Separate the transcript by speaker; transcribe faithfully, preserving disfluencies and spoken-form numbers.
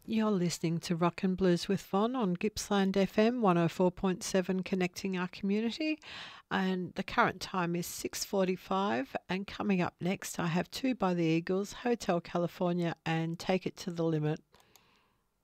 Speaker 1: You're listening to Rock and Blues with Von on Gippsland F M one oh four point seven, connecting our community. And the current time is six forty-five. And coming up next, I have Two by the Eagles, Hotel California, and Take It to the Limit.